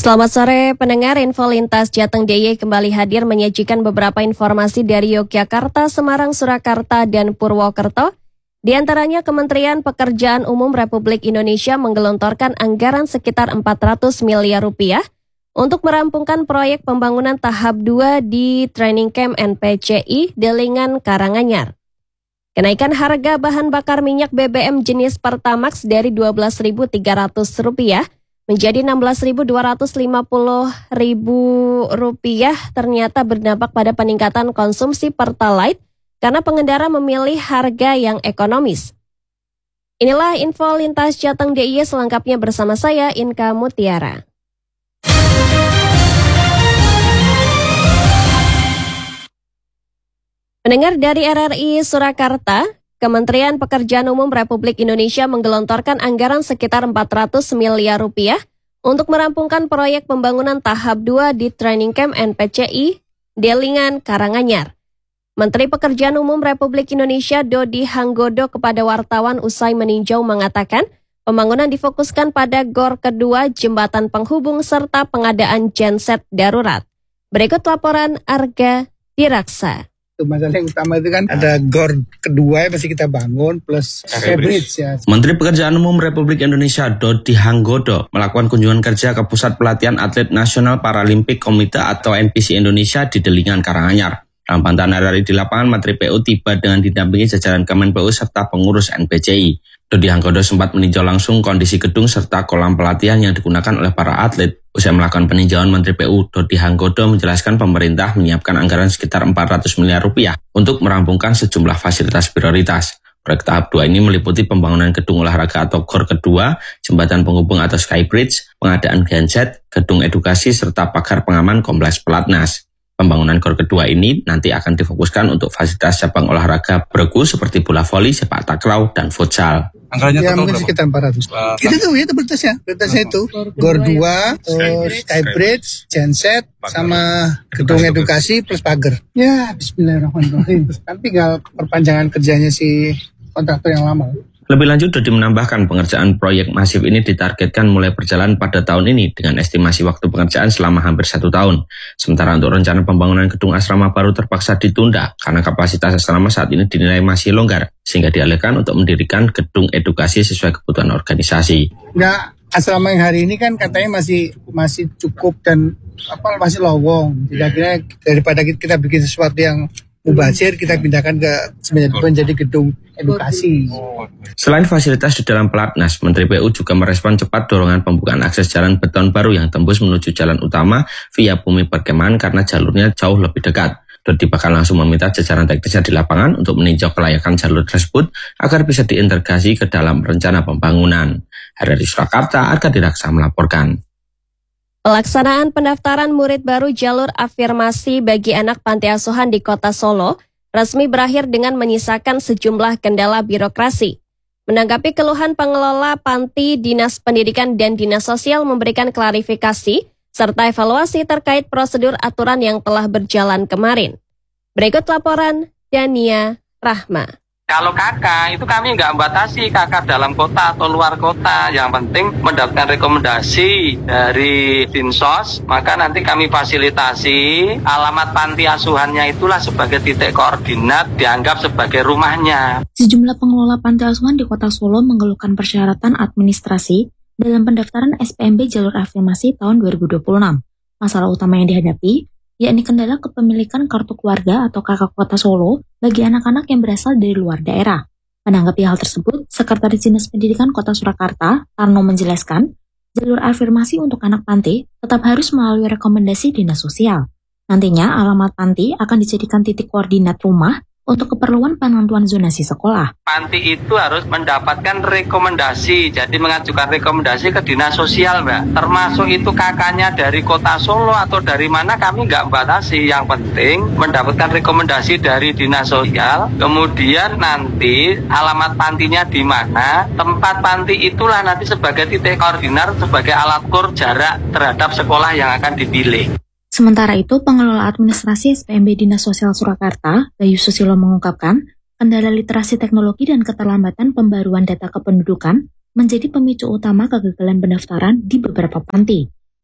Selamat sore pendengar, Info Lintas Jateng DIY kembali hadir menyajikan beberapa informasi dari Yogyakarta, Semarang, Surakarta, dan Purwokerto. Di antaranya Kementerian Pekerjaan Umum Republik Indonesia menggelontorkan anggaran sekitar 400 miliar rupiah untuk merampungkan proyek pembangunan tahap 2 di Training Camp NPCI Delingan, Karanganyar. Kenaikan harga bahan bakar minyak BBM jenis Pertamax dari Rp12.300 menjadi Rp16.250.000 ternyata berdampak pada peningkatan konsumsi Pertalite karena pengendara memilih harga yang ekonomis. Inilah Info Lintas Jateng DIY selengkapnya bersama saya Inka Mutiara. Pendengar dari RRI Surakarta, Kementerian Pekerjaan Umum Republik Indonesia menggelontorkan anggaran sekitar 400 miliar rupiah untuk merampungkan proyek pembangunan tahap 2 di Training Camp NPCI Delingan, Karanganyar. Menteri Pekerjaan Umum Republik Indonesia Dodi Hanggodo kepada wartawan usai meninjau mengatakan pembangunan difokuskan pada GOR kedua, jembatan penghubung, serta pengadaan genset darurat. Berikut laporan Arga Diraksa. Masalah yang utama itu kan ada GOR kedua yang masih kita bangun plus Skybridge ya. Menteri Pekerjaan Umum Republik Indonesia Dodi Hanggodo melakukan kunjungan kerja ke Pusat Pelatihan Atlet Nasional Paralimpik Komite atau NPC Indonesia di Delingan, Karanganyar. Dalam pantauan RRI di lapangan, Menteri PU tiba dengan didampingi jajaran Kemenpu serta pengurus NPCI. Dodi Hanggodo sempat meninjau langsung kondisi gedung serta kolam pelatihan yang digunakan oleh para atlet. Usai melakukan peninjauan, Menteri PU Dodi Hanggodo menjelaskan pemerintah menyiapkan anggaran sekitar 400 miliar rupiah untuk merampungkan sejumlah fasilitas prioritas. Proyek tahap 2 ini meliputi pembangunan gedung olahraga atau GOR kedua, jembatan penghubung atau Skybridge, pengadaan genset, gedung edukasi, serta pagar pengaman kompleks pelatnas. Pembangunan GOR kedua ini nanti akan difokuskan untuk fasilitas cabang olahraga bergu seperti bola voli, sepak takraw, dan futsal. Anggarannya ya mungkin sekitar 400. Itu tuh ya prioritasnya itu GOR 2, Skybridge, genset, sama gedung edukasi plus pagar. Ya bismillahirrahmanirrahim. Kan tinggal perpanjangan kerjanya si kontraktor yang lama. Lebih lanjut, Dodi menambahkan pengerjaan proyek masif ini ditargetkan mulai berjalan pada tahun ini dengan estimasi waktu pengerjaan selama hampir 1 tahun. Sementara untuk rencana pembangunan gedung asrama baru terpaksa ditunda karena kapasitas asrama saat ini dinilai masih longgar, sehingga dialihkan untuk mendirikan gedung edukasi sesuai kebutuhan organisasi. Nah, asrama yang hari ini kan katanya masih cukup dan masih lowong. Jadi akhirnya daripada kita bikin sesuatu yang mubazir, kita pindahkan ke menjadi gedung edukasi. Selain fasilitas di dalam pelatnas, Menteri PU juga merespon cepat dorongan pembukaan akses jalan beton baru yang tembus menuju jalan utama via bumi perkemahan karena jalurnya jauh lebih dekat. Dodi bakal langsung meminta jajaran teknisnya di lapangan untuk meninjau kelayakan jalur tersebut agar bisa diintegrasi ke dalam rencana pembangunan. RRI Surakarta, Arga Diraksa melaporkan. Pelaksanaan pendaftaran murid baru jalur afirmasi bagi anak panti asuhan di Kota Solo resmi berakhir dengan menyisakan sejumlah kendala birokrasi. Menanggapi keluhan pengelola panti, Dinas Pendidikan dan Dinas Sosial memberikan klarifikasi serta evaluasi terkait prosedur aturan yang telah berjalan kemarin. Berikut laporan Dania Rahma. Kalau kakak itu kami nggak membatasi kakak dalam kota atau luar kota. Yang penting mendapatkan rekomendasi dari Dinsos, maka nanti kami fasilitasi alamat panti asuhannya itulah sebagai titik koordinat dianggap sebagai rumahnya. Sejumlah pengelola panti asuhan di Kota Solo mengeluhkan persyaratan administrasi dalam pendaftaran SPMB jalur afirmasi tahun 2026. Masalah utama yang dihadapi yakni kendala kepemilikan kartu keluarga atau KK Kota Solo bagi anak-anak yang berasal dari luar daerah. Menanggapi hal tersebut, Sekretaris Dinas Pendidikan Kota Surakarta, Tarno menjelaskan, jalur afirmasi untuk anak panti tetap harus melalui rekomendasi Dinas Sosial. Nantinya, alamat panti akan dijadikan titik koordinat rumah untuk keperluan penentuan zonasi sekolah. Panti itu harus mendapatkan rekomendasi, jadi mengajukan rekomendasi ke Dinas Sosial, Mbak. Termasuk itu kakaknya dari Kota Solo atau dari mana kami nggak batasi. Yang penting mendapatkan rekomendasi dari Dinas Sosial, kemudian nanti alamat pantinya di mana, tempat panti itulah nanti sebagai titik koordinat, sebagai alat ukur jarak terhadap sekolah yang akan dipilih. Sementara itu, pengelola administrasi SPMB Dinas Sosial Surakarta, Bayu Susilo mengungkapkan, kendala literasi teknologi dan keterlambatan pembaruan data kependudukan menjadi pemicu utama kegagalan pendaftaran di beberapa panti.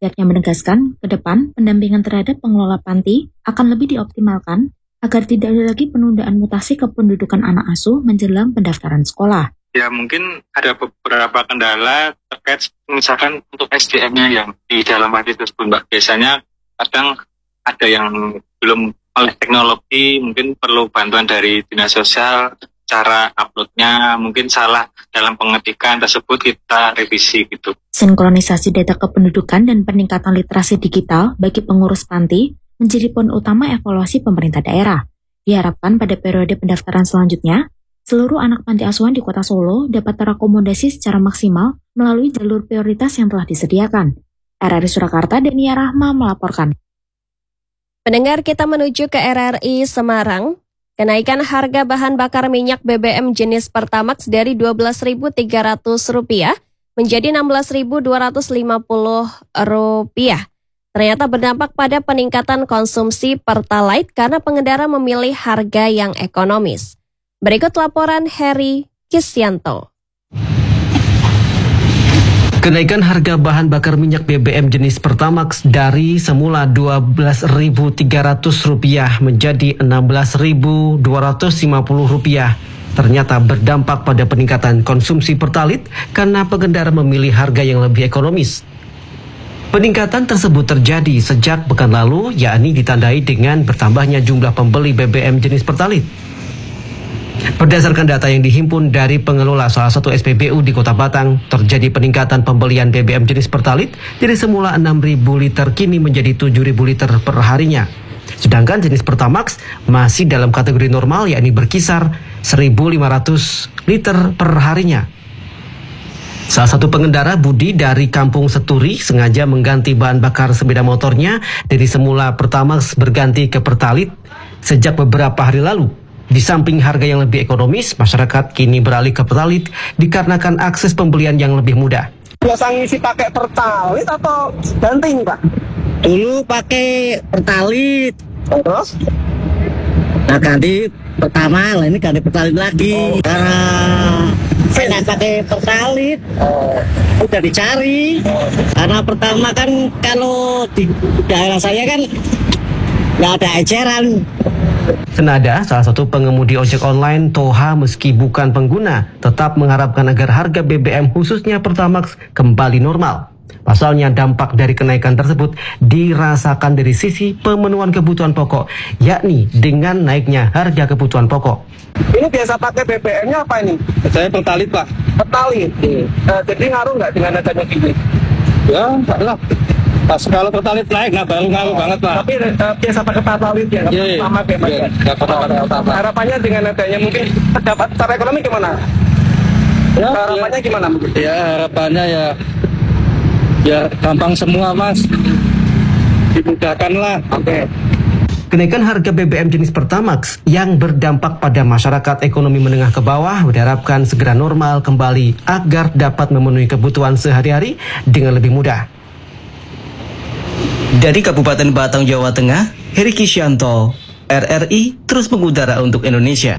Pihaknya menegaskan, ke depan pendampingan terhadap pengelola panti akan lebih dioptimalkan agar tidak ada lagi penundaan mutasi kependudukan anak asuh menjelang pendaftaran sekolah. Ya mungkin ada beberapa kendala terkait misalkan untuk SDM-nya yang di dalam panti tersebut, Mbak. Biasanya kadang ada yang belum oleh teknologi, mungkin perlu bantuan dari dinas sosial, cara uploadnya mungkin salah dalam pengetikan tersebut, kita revisi gitu. Sinkronisasi data kependudukan dan peningkatan literasi digital bagi pengurus panti menjadi poin utama evaluasi pemerintah daerah. Diharapkan pada periode pendaftaran selanjutnya, seluruh anak panti asuhan di Kota Solo dapat terakomodasi secara maksimal melalui jalur prioritas yang telah disediakan. RRI Surakarta, Denia Rahma melaporkan. Pendengar, kita menuju ke RRI Semarang. Kenaikan harga bahan bakar minyak BBM jenis Pertamax dari Rp12.300 menjadi Rp16.250. Ternyata berdampak pada peningkatan konsumsi Pertalite karena pengendara memilih harga yang ekonomis. Berikut laporan Heri Kisyanto. Kenaikan harga bahan bakar minyak BBM jenis Pertamax dari semula Rp12.300 menjadi Rp16.250 ternyata berdampak pada peningkatan konsumsi Pertalite karena pengendara memilih harga yang lebih ekonomis. Peningkatan tersebut terjadi sejak pekan lalu, yakni ditandai dengan bertambahnya jumlah pembeli BBM jenis Pertalite. Berdasarkan data yang dihimpun dari pengelola salah satu SPBU di Kota Batang, terjadi peningkatan pembelian BBM jenis Pertalite dari semula 6.000 liter kini menjadi 7.000 liter per harinya. Sedangkan jenis Pertamax masih dalam kategori normal, yakni berkisar 1.500 liter per harinya. Salah satu pengendara, Budi dari Kampung Seturi, sengaja mengganti bahan bakar sepeda motornya dari semula Pertamax berganti ke Pertalite sejak beberapa hari lalu. Di samping harga yang lebih ekonomis, masyarakat kini beralih ke Pertalite dikarenakan akses pembelian yang lebih mudah. Biasa ngisi pakai Pertalite atau ganti, Pak? Dulu pakai Pertalite, terus? Nah ganti pertama, ini ganti Pertalite lagi. Karena saya nggak pakai Pertalite, udah dicari. Karena pertama kan kalau di daerah saya kan nggak ada eceran. Senada, salah satu pengemudi ojek online, Toha, meski bukan pengguna, tetap mengharapkan agar harga BBM khususnya Pertamax kembali normal. Pasalnya dampak dari kenaikan tersebut dirasakan dari sisi pemenuhan kebutuhan pokok, yakni dengan naiknya harga kebutuhan pokok. Ini biasa pakai BBM-nya apa ini? Saya Pertalite, Pak. Pertalite. Jadi ngaruh nggak dengan adanya gini? Ya, enggak lah. Pas kalau Pertalite naik, baru ngaruh banget, Pak. Tapi biasa pakai Pertalite ya, sama kayak Mas. Harapannya dengan adanya mungkin terdapat secara ekonomi gimana? Ya, harapannya gimana? Ya, harapannya ya gampang semua, Mas. Dimudahkan lah. Oke. Kenaikan harga BBM jenis Pertamax yang berdampak pada masyarakat ekonomi menengah ke bawah diharapkan segera normal kembali agar dapat memenuhi kebutuhan sehari-hari dengan lebih mudah. Dari Kabupaten Batang, Jawa Tengah, Heri Kisyanto, RRI terus mengudara untuk Indonesia.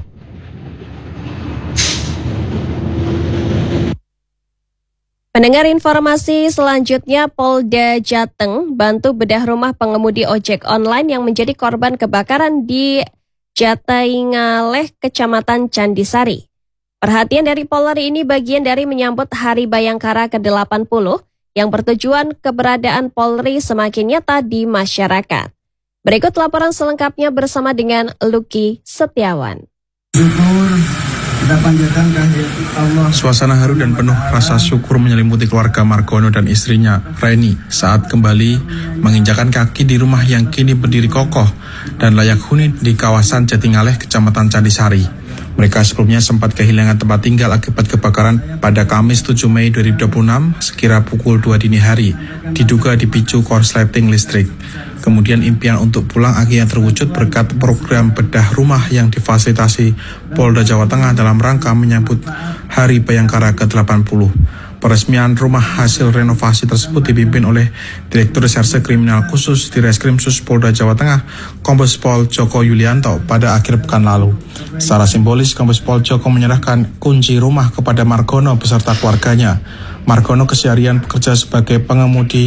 Pendengar, informasi selanjutnya, Polda Jateng bantu bedah rumah pengemudi ojek online yang menjadi korban kebakaran di Jataingaleh, Kecamatan Candisari. Perhatian dari Polri ini bagian dari menyambut Hari Bayangkara ke-80 yang bertujuan keberadaan Polri semakin nyata di masyarakat. Berikut laporan selengkapnya bersama dengan Lucky Setiawan. Kita panjatkan kehadirat Allah. Suasana haru dan penuh rasa syukur menyelimuti keluarga Margono dan istrinya, Reni, saat kembali menginjakan kaki di rumah yang kini berdiri kokoh dan layak huni di kawasan Jataingaleh, Kecamatan Candisari. Mereka sebelumnya sempat kehilangan tempat tinggal akibat kebakaran pada Kamis 7 Mei 2026 sekira pukul 2 dini hari, diduga dipicu korsleting listrik. Kemudian impian untuk pulang akhirnya terwujud berkat program bedah rumah yang difasilitasi Polda Jawa Tengah dalam rangka menyambut Hari Bayangkara ke-80. Peresmian rumah hasil renovasi tersebut dipimpin oleh Direktur Reserse Kriminal Khusus di Reskrimsus Polda Jawa Tengah, Kombes Pol Joko Yulianto, pada akhir pekan lalu. Secara simbolis, Kombes Pol Joko menyerahkan kunci rumah kepada Margono beserta keluarganya. Margono keseharian bekerja sebagai pengemudi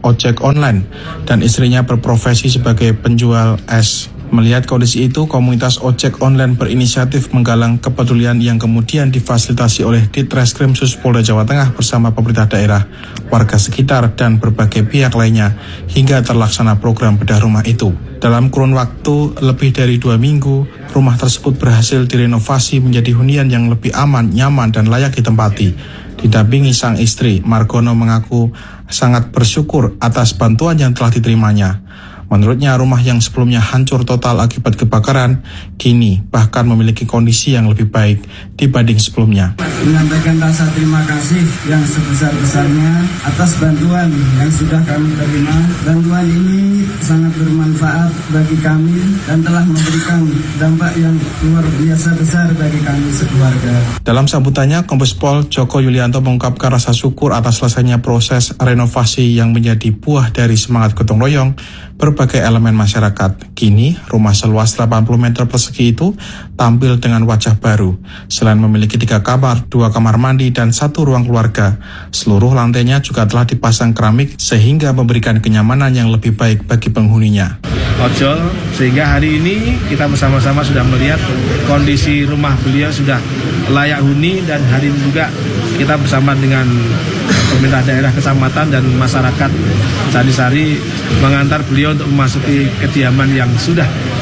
ojek online dan istrinya berprofesi sebagai penjual es. Melihat kondisi itu, komunitas ojek online berinisiatif menggalang kepedulian yang kemudian difasilitasi oleh Ditreskrimsus Polda Jawa Tengah bersama pemerintah daerah, warga sekitar, dan berbagai pihak lainnya hingga terlaksana program bedah rumah itu. Dalam kurun waktu lebih dari 2 minggu, rumah tersebut berhasil direnovasi menjadi hunian yang lebih aman, nyaman, dan layak ditempati. Didampingi sang istri, Margono mengaku sangat bersyukur atas bantuan yang telah diterimanya. Menurutnya, rumah yang sebelumnya hancur total akibat kebakaran, kini bahkan memiliki kondisi yang lebih baik dibanding sebelumnya. Menyampaikan rasa terima kasih yang sebesar-besarnya atas bantuan yang sudah kami terima. Bantuan ini sangat bermanfaat bagi kami dan telah memberikan dampak yang luar biasa besar bagi kami sekeluarga. Dalam sambutannya, Kombes Pol Joko Yulianto mengungkapkan rasa syukur atas selesainya proses renovasi yang menjadi buah dari semangat gotong royong berbagai elemen masyarakat. Kini, rumah seluas 80 meter persegi itu tampil dengan wajah baru. Selain memiliki 3 kamar, 2 kamar mandi, dan 1 ruang keluarga, seluruh lantainya juga telah dipasang keramik sehingga memberikan kenyamanan yang lebih baik bagi penghuninya. Ojol, sehingga hari ini kita bersama-sama sudah melihat kondisi rumah beliau sudah layak huni, dan hari ini juga kita bersama dengan pemerintah daerah, kecamatan, dan masyarakat Sari-Sari mengantar beliau untuk memasuki kediaman yang sudah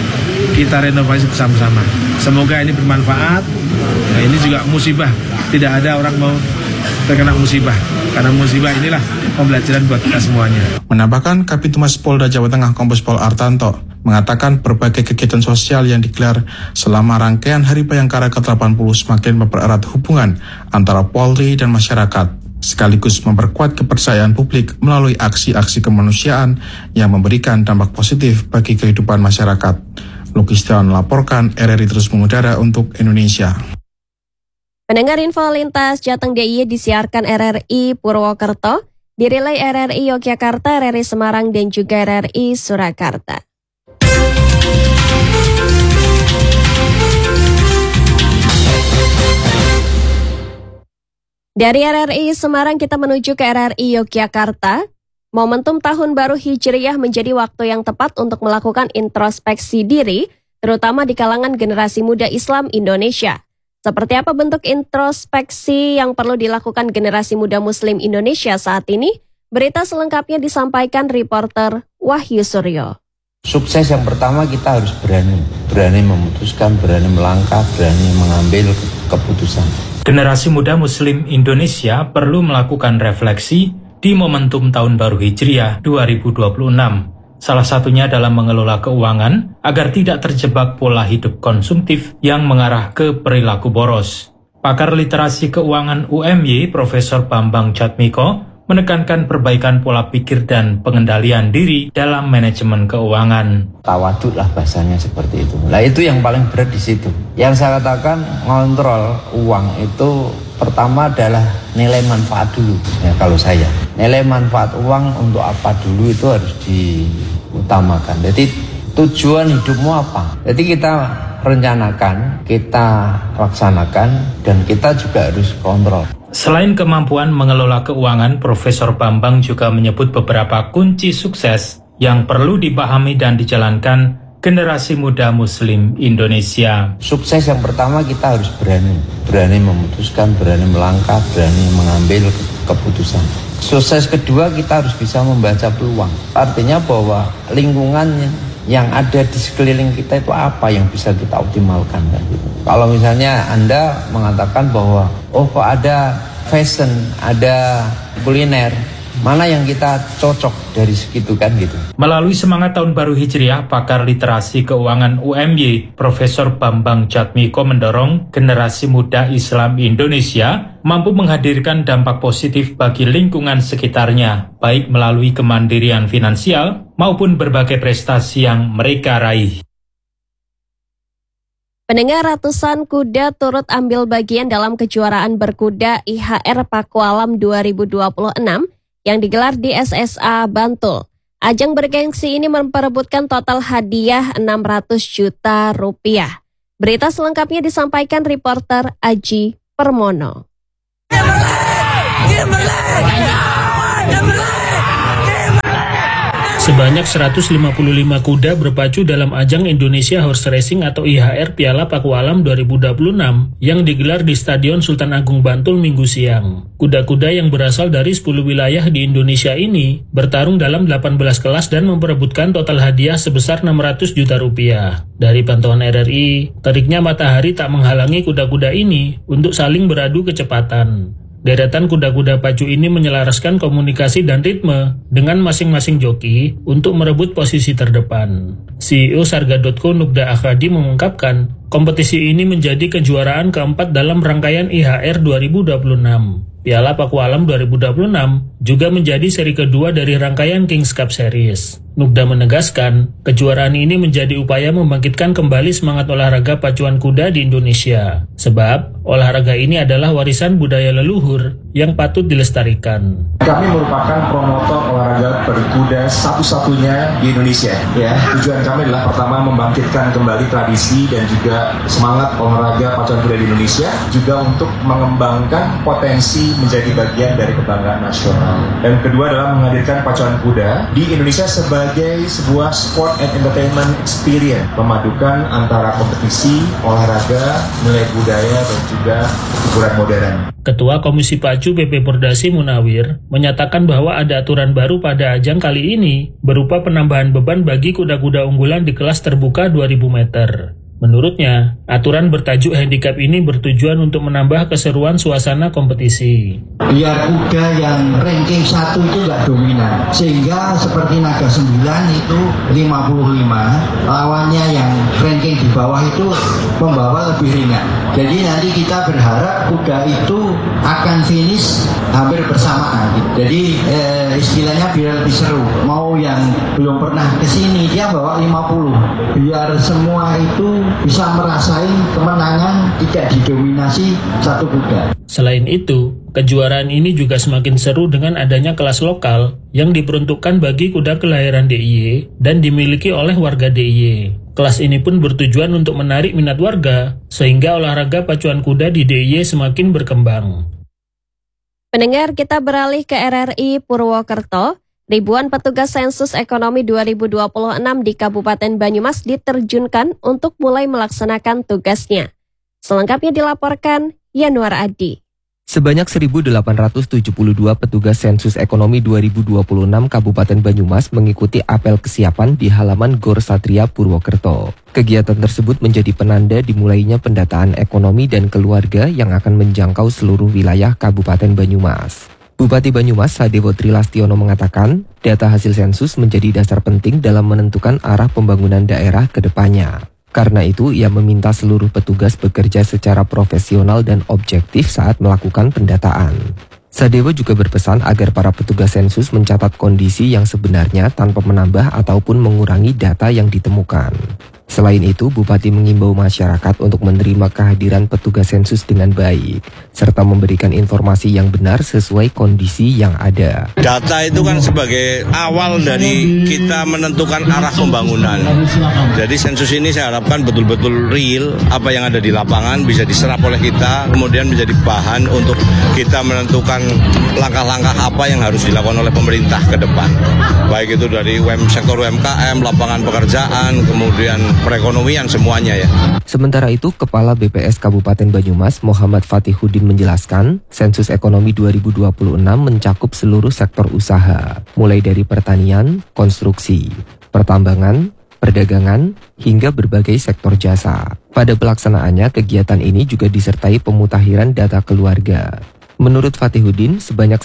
kita renovasi bersama-sama. Semoga ini bermanfaat. Nah, ini juga musibah. Tidak ada orang mau terkena musibah. Karena musibah inilah pembelajaran buat kita semuanya. Menambahkan, Kabitumas Polda Jawa Tengah Kombes Pol Artanto mengatakan berbagai kegiatan sosial yang digelar selama rangkaian Hari Bayangkara ke-80 semakin mempererat hubungan antara Polri dan masyarakat, sekaligus memperkuat kepercayaan publik melalui aksi-aksi kemanusiaan yang memberikan dampak positif bagi kehidupan masyarakat. Luki Setiawan melaporkan, RRI terus mengudara untuk Indonesia. Pendengar info lintas Jateng DIY disiarkan RRI Purwokerto, dirilai RRI Yogyakarta, RRI Semarang, dan juga RRI Surakarta. Dari RRI Semarang kita menuju ke RRI Yogyakarta. Momentum Tahun Baru Hijriyah menjadi waktu yang tepat untuk melakukan introspeksi diri, terutama di kalangan generasi muda Islam Indonesia. Seperti apa bentuk introspeksi yang perlu dilakukan generasi muda Muslim Indonesia saat ini? Berita selengkapnya disampaikan reporter Wahyu Suryo. Sukses yang pertama, kita harus berani memutuskan, berani melangkah, berani mengambil keputusan. Generasi muda Muslim Indonesia perlu melakukan refleksi di momentum Tahun Baru Hijriah 2026. Salah satunya dalam mengelola keuangan agar tidak terjebak pola hidup konsumtif yang mengarah ke perilaku boros. Pakar literasi keuangan UMY, Profesor Bambang Jatmiko, menekankan perbaikan pola pikir dan pengendalian diri dalam manajemen keuangan. Tawaduk lah bahasanya seperti itu. Nah, itu yang paling berat di situ. Yang saya katakan, ngontrol uang itu pertama adalah nilai manfaat dulu. Ya, kalau saya, nilai manfaat uang untuk apa dulu itu harus diutamakan. Jadi tujuan hidupmu apa? Jadi kita rencanakan, kita laksanakan, dan kita juga harus kontrol. Selain kemampuan mengelola keuangan, Profesor Bambang juga menyebut beberapa kunci sukses yang perlu dipahami dan dijalankan generasi muda Muslim Indonesia. Sukses yang pertama, kita harus berani memutuskan, berani melangkah, berani mengambil keputusan. Sukses kedua, kita harus bisa membaca peluang. Artinya bahwa lingkungan yang ada di sekeliling kita itu apa yang bisa kita optimalkan kan gitu. Kalau misalnya Anda mengatakan bahwa kok ada fashion, ada kuliner, mana yang kita cocok dari segitu kan gitu. Melalui semangat Tahun Baru Hijriah, pakar literasi keuangan UMY, Profesor Bambang Jatmiko mendorong generasi muda Islam Indonesia mampu menghadirkan dampak positif bagi lingkungan sekitarnya, baik melalui kemandirian finansial maupun berbagai prestasi yang mereka raih. Pendengar, ratusan kuda turut ambil bagian dalam kejuaraan berkuda IHR Pakualam 2026 yang digelar di SSA Bantul. Ajang bergengsi ini memperebutkan total hadiah 600 juta rupiah. Berita selengkapnya disampaikan reporter Aji Permono. Sebanyak 155 kuda berpacu dalam ajang Indonesia Horse Racing atau IHR Piala Pakualam 2026 yang digelar di Stadion Sultan Agung Bantul Minggu siang. Kuda-kuda yang berasal dari 10 wilayah di Indonesia ini bertarung dalam 18 kelas dan memperebutkan total hadiah sebesar 600 juta rupiah. Dari pantauan RRI, teriknya matahari tak menghalangi kuda-kuda ini untuk saling beradu kecepatan. Deretan kuda-kuda pacu ini menyelaraskan komunikasi dan ritme dengan masing-masing joki untuk merebut posisi terdepan. CEO Sarga.co Nugda Akhadi mengungkapkan, kompetisi ini menjadi kejuaraan keempat dalam rangkaian IHR 2026. Piala Pakualam 2026 juga menjadi seri kedua dari rangkaian Kings Cup Series. Nugda menegaskan, kejuaraan ini menjadi upaya membangkitkan kembali semangat olahraga pacuan kuda di Indonesia. Sebab, olahraga ini adalah warisan budaya leluhur yang patut dilestarikan. Kami merupakan promotor olahraga berkuda satu-satunya di Indonesia. Ya, tujuan kami adalah pertama membangkitkan kembali tradisi dan juga semangat olahraga pacuan kuda di Indonesia, juga untuk mengembangkan potensi menjadi bagian dari kebanggaan nasional. Dan kedua adalah menghadirkan pacuan kuda di Indonesia sebagai sebuah sport and entertainment experience, memadukan antara kompetisi, olahraga, nilai budaya, dan juga hiburan modern. Ketua Komisi Pacu PP Pordasi Munawir menyatakan bahwa ada aturan baru pada ajang kali ini berupa penambahan beban bagi kuda-kuda unggulan di kelas terbuka 2000 meter. Menurutnya, aturan bertajuk handicap ini bertujuan untuk menambah keseruan suasana kompetisi. Biar kuda yang ranking 1 itu nggak dominan, sehingga seperti Naga 9 itu 55, lawannya yang ranking di bawah itu pembawa lebih ringan. Jadi nanti kita berharap kuda itu akan finish hampir bersamaan. Jadi istilahnya biar lebih seru. Mau yang belum pernah kesini dia bawa 50, biar semua itu bisa merasain kemenangan tidak didominasi satu kuda. Selain itu, kejuaraan ini juga semakin seru dengan adanya kelas lokal yang diperuntukkan bagi kuda kelahiran DIY dan dimiliki oleh warga DIY. Kelas ini pun bertujuan untuk menarik minat warga, sehingga olahraga pacuan kuda di DIY semakin berkembang. Pendengar, kita beralih ke RRI Purwokerto. Ribuan petugas sensus ekonomi 2026 di Kabupaten Banyumas diterjunkan untuk mulai melaksanakan tugasnya. Selengkapnya dilaporkan Yanuar Adi. Sebanyak 1.872 petugas sensus ekonomi 2026 Kabupaten Banyumas mengikuti apel kesiapan di halaman Gor Satria Purwokerto. Kegiatan tersebut menjadi penanda dimulainya pendataan ekonomi dan keluarga yang akan menjangkau seluruh wilayah Kabupaten Banyumas. Bupati Banyumas Sadewo Trilastiono mengatakan, data hasil sensus menjadi dasar penting dalam menentukan arah pembangunan daerah ke depannya. Karena itu, ia meminta seluruh petugas bekerja secara profesional dan objektif saat melakukan pendataan. Sadewo juga berpesan agar para petugas sensus mencatat kondisi yang sebenarnya tanpa menambah ataupun mengurangi data yang ditemukan. Selain itu, Bupati mengimbau masyarakat untuk menerima kehadiran petugas sensus dengan baik, serta memberikan informasi yang benar sesuai kondisi yang ada. Data itu kan sebagai awal dari kita menentukan arah pembangunan. Jadi sensus ini saya harapkan betul-betul real, apa yang ada di lapangan bisa diserap oleh kita, kemudian menjadi bahan untuk kita menentukan langkah-langkah apa yang harus dilakukan oleh pemerintah ke depan. Baik itu dari sektor UMKM, lapangan pekerjaan, kemudian perekonomian, semuanya ya. Sementara itu, Kepala BPS Kabupaten Banyumas Muhammad Fatihudin menjelaskan, sensus ekonomi 2026 mencakup seluruh sektor usaha, mulai dari pertanian, konstruksi, pertambangan, perdagangan, hingga berbagai sektor jasa. Pada pelaksanaannya, kegiatan ini juga disertai pemutakhiran data keluarga. Menurut Fatihudin, sebanyak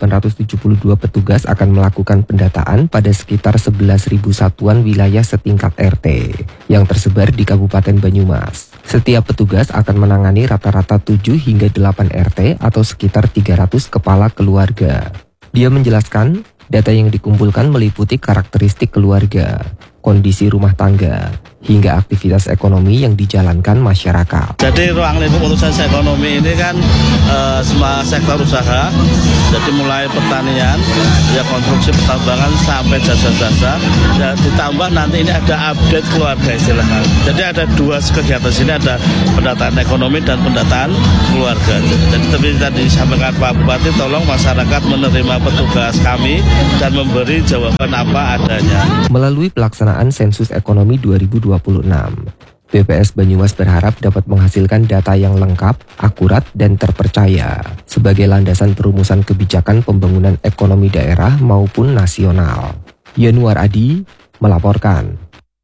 1.872 petugas akan melakukan pendataan pada sekitar 11.000 satuan wilayah setingkat RT yang tersebar di Kabupaten Banyumas. Setiap petugas akan menangani rata-rata 7 hingga 8 RT atau sekitar 300 kepala keluarga. Dia menjelaskan, data yang dikumpulkan meliputi karakteristik keluarga, kondisi rumah tangga, hingga aktivitas ekonomi yang dijalankan masyarakat. Jadi ruang lingkup urusan ekonomi ini kan semua sektor usaha, jadi mulai pertanian, ya konstruksi pertambangan sampai jasa-jasa, dan ditambah nanti ini ada update keluarga istilahnya. Jadi ada dua kegiatan sini, ada pendataan ekonomi dan pendataan keluarga. Jadi seperti tadi disampaikan Pak Bupati, tolong masyarakat menerima petugas kami dan memberi jawaban apa adanya. Melalui pelaksanaan sensus ekonomi 2026, BPS Banyumas berharap dapat menghasilkan data yang lengkap, akurat, dan terpercaya sebagai landasan perumusan kebijakan pembangunan ekonomi daerah maupun nasional. Yanuar Adi melaporkan.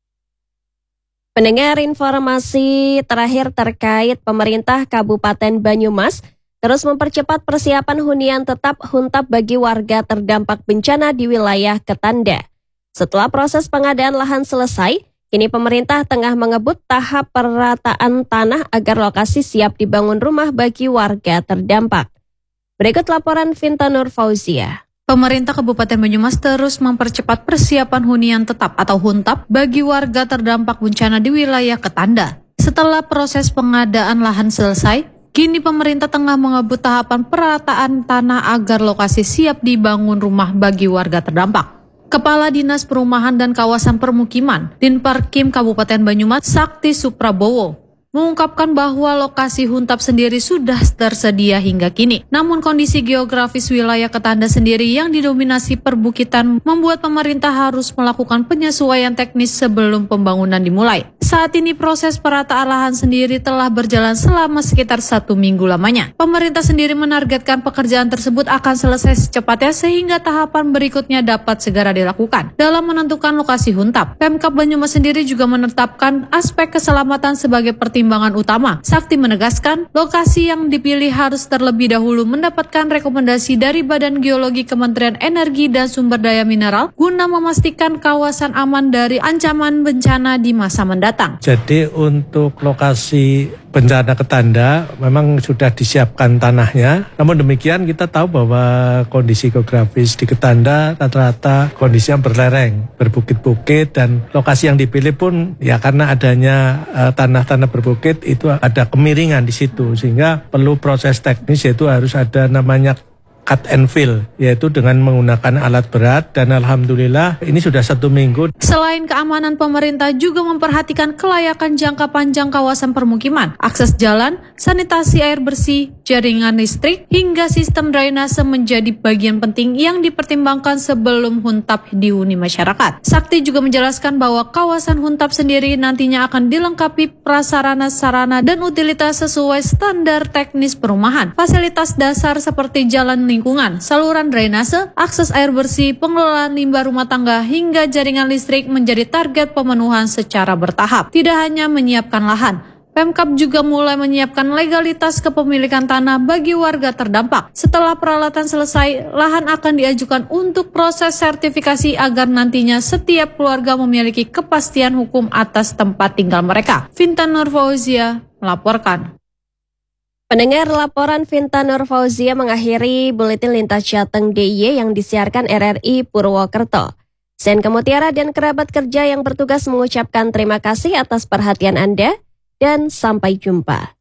Pendengar, informasi terakhir terkait pemerintah Kabupaten Banyumas terus mempercepat persiapan hunian tetap huntap bagi warga terdampak bencana di wilayah Ketanda. Setelah proses pengadaan lahan selesai, kini pemerintah tengah mengebut tahap perataan tanah agar lokasi siap dibangun rumah bagi warga terdampak. Berikut laporan Vinta Nur Fauzia. Pemerintah Kabupaten Banyumas terus mempercepat persiapan hunian tetap atau huntap bagi warga terdampak bencana di wilayah Ketanda. Setelah proses pengadaan lahan selesai, kini pemerintah tengah mengebut tahapan perataan tanah agar lokasi siap dibangun rumah bagi warga terdampak. Kepala Dinas Perumahan dan Kawasan Permukiman, Dinparkim Kabupaten Banyumas, Sakti Suprabowo, mengungkapkan bahwa lokasi huntap sendiri sudah tersedia hingga kini. Namun kondisi geografis wilayah Ketanda sendiri yang didominasi perbukitan membuat pemerintah harus melakukan penyesuaian teknis sebelum pembangunan dimulai. Saat ini proses perataan lahan sendiri telah berjalan selama sekitar 1 minggu lamanya. Pemerintah sendiri menargetkan pekerjaan tersebut akan selesai secepatnya sehingga tahapan berikutnya dapat segera dilakukan. Dalam menentukan lokasi huntap, Pemkab Banyumas sendiri juga menetapkan aspek keselamatan sebagai pertimbangan utama. Sakti menegaskan, lokasi yang dipilih harus terlebih dahulu mendapatkan rekomendasi dari Badan Geologi Kementerian Energi dan Sumber Daya Mineral guna memastikan kawasan aman dari ancaman bencana di masa mendatang. Jadi untuk lokasi bencana Ketanda memang sudah disiapkan tanahnya. Namun demikian kita tahu bahwa kondisi geografis di Ketanda rata-rata kondisinya berlereng, berbukit-bukit, dan lokasi yang dipilih pun ya karena adanya tanah-tanah berbukit itu ada kemiringan di situ, sehingga perlu proses teknis, yaitu harus ada namanya cut and fill, yaitu dengan menggunakan alat berat, dan alhamdulillah ini sudah 1 minggu. Selain keamanan, pemerintah juga memperhatikan kelayakan jangka panjang kawasan permukiman, akses jalan, sanitasi air bersih, jaringan listrik, hingga sistem drainase menjadi bagian penting yang dipertimbangkan sebelum huntap dihuni masyarakat. Sakti juga menjelaskan bahwa kawasan huntap sendiri nantinya akan dilengkapi prasarana-sarana dan utilitas sesuai standar teknis perumahan. Fasilitas dasar seperti jalan lingkungan, saluran drainase, akses air bersih, pengelolaan limbah rumah tangga, hingga jaringan listrik menjadi target pemenuhan secara bertahap. Tidak hanya menyiapkan lahan, Pemkab juga mulai menyiapkan legalitas kepemilikan tanah bagi warga terdampak. Setelah peralatan selesai, lahan akan diajukan untuk proses sertifikasi agar nantinya setiap keluarga memiliki kepastian hukum atas tempat tinggal mereka. Vinta Nur Fauzia melaporkan. Pendengar, laporan Vinta Nur Fauzia mengakhiri Buletin Lintas Jateng DIY yang disiarkan RRI Purwokerto. Sen Kemutiara dan kerabat kerja yang bertugas mengucapkan terima kasih atas perhatian Anda dan sampai jumpa.